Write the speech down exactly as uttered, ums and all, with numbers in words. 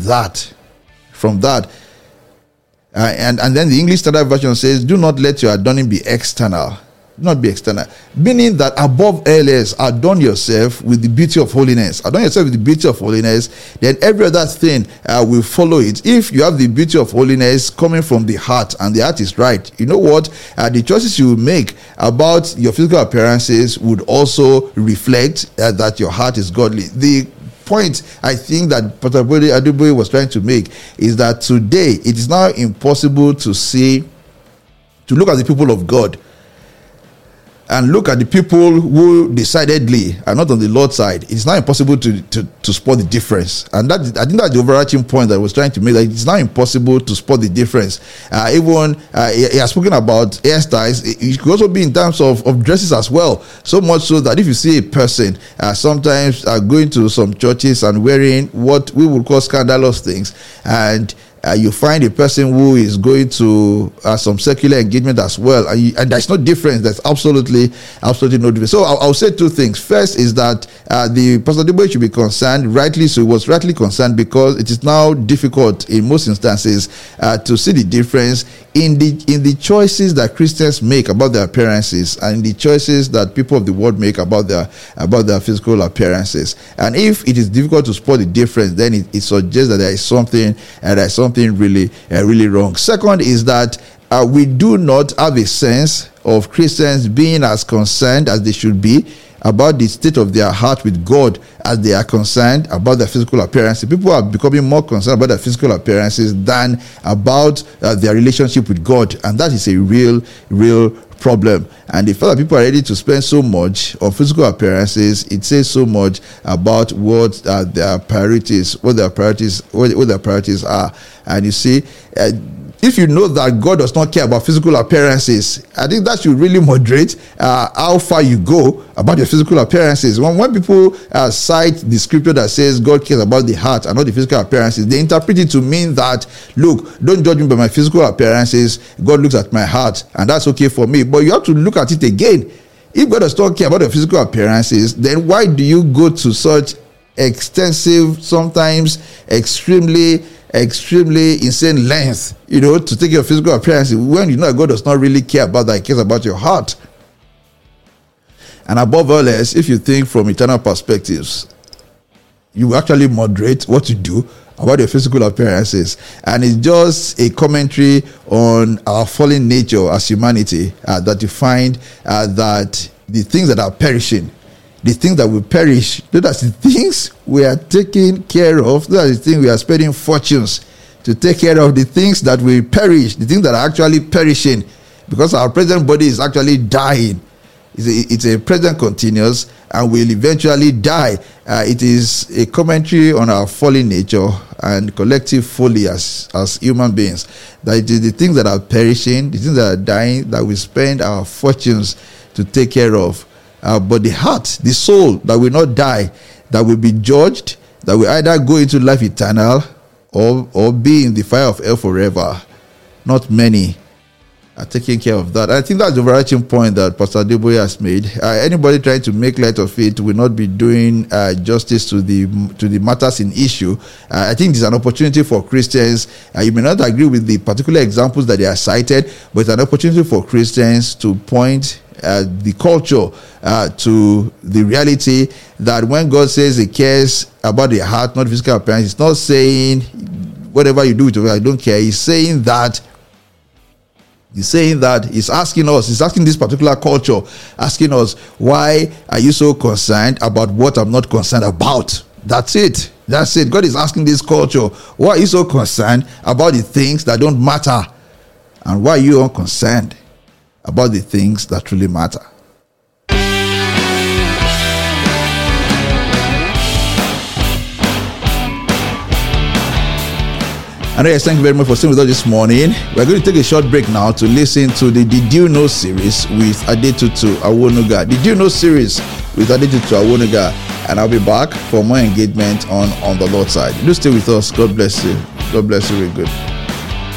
that. From that. Uh, and, and then the English Standard Version says, do not let your adorning be external. Do not be external. Meaning that above all else, adorn yourself with the beauty of holiness. Adorn yourself with the beauty of holiness. Then every other thing uh, will follow it. If you have the beauty of holiness coming from the heart, and the heart is right, you know what? Uh, the choices you make about your physical appearances would also reflect uh, that your heart is godly. The point I think that Pastor Adeboye was trying to make is that today it is now impossible to see, to look at the people of God and look at the people who decidedly are not on the Lord's side. It's now impossible to, to, to spot the difference. And that, I think that's the overarching point that I was trying to make, that it's now impossible to spot the difference. Uh, even, uh, he, he has spoken about hairstyles. It, it could also be in terms of, of dresses as well. So much so that if you see a person uh, sometimes uh, going to some churches and wearing what we would call scandalous things, and Uh, you find a person who is going to uh, some secular engagement as well, and, you, and there's no difference. There's absolutely, absolutely no difference. So I'll, I'll say two things. First is that uh, the Pastor Adeboye should be concerned, rightly so. He was rightly concerned because it is now difficult in most instances uh, to see the difference in the in the choices that Christians make about their appearances and the choices that people of the world make about their about their physical appearances. And if it is difficult to spot the difference, then it, it suggests that there is something and uh, there is something really uh, really wrong. Second is that uh, we do not have a sense of Christians being as concerned as they should be about the state of their heart with God as they are concerned about their physical appearances. People are becoming more concerned about their physical appearances than about uh, their relationship with God, and that is a real real problem. And the fact that people are ready to spend so much on physical appearances, it says so much about what uh, their priorities, what their priorities, what, what their priorities are. And you see, uh, if you know that God does not care about physical appearances, I think that should really moderate uh, how far you go about your physical appearances. When, when people uh, cite the scripture that says God cares about the heart and not the physical appearances, they interpret it to mean that, look, don't judge me by my physical appearances. God looks at my heart, and that's okay for me. But you have to look at it again. If God does not care about your physical appearances, then why do you go to such extensive, sometimes extremely extremely insane length, you know, to take your physical appearance when you know that God does not really care about that? He cares about your heart. And above all else, if you think from eternal perspectives, you actually moderate what you do about your physical appearances. And it's just a commentary on our fallen nature as humanity, uh, that you find uh, that the things that are perishing, the things that will perish, those are the things we are taking care of. Those are the things we are spending fortunes to take care of. The things that will perish, the things that are actually perishing, because our present body is actually dying. It's a, it's a present continuous and will eventually die. Uh, it is a commentary on our fallen nature and collective folly as, as human beings. That it is the things that are perishing, the things that are dying, that we spend our fortunes to take care of. Uh, but the heart, the soul that will not die, that will be judged, that will either go into life eternal or, or be in the fire of hell forever. Not many are taking care of that. I think that's the overarching point that Pastor Adeboye has made. Uh, anybody trying to make light of it will not be doing uh, justice to the to the matters in issue. Uh, I think it's an opportunity for Christians. Uh, you may not agree with the particular examples that they are cited, but it's an opportunity for Christians to point Uh, the culture uh, to the reality that when God says He cares about the heart, not physical appearance, He's not saying whatever you do with it, I don't care. He's saying that He's saying that He's asking us, He's asking this particular culture, asking us, why are you so concerned about what I'm not concerned about? That's it. That's it. God is asking this culture, why are you so concerned about the things that don't matter? And why are you unconcerned about the things that truly matter? And yes, thank you very much for staying with us this morning. We're going to take a short break now to listen to the Did You Know series with Adetutu Awonuga. Did You Know series with Adetutu Awonuga. And I'll be back for more engagement on On the Lord's Side. Do stay with us. God bless you. God bless you. Very good.